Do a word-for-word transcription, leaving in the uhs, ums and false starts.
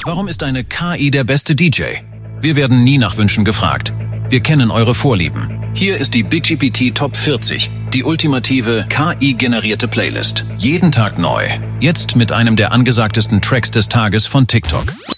Warum ist eine K I der beste D J? Wir werden nie nach Wünschen gefragt. Wir kennen eure Vorlieben. Hier ist die BigGPT Top vierzig, die ultimative K I-generierte Playlist. Jeden Tag neu. Jetzt mit einem der angesagtesten Tracks des Tages von TikTok.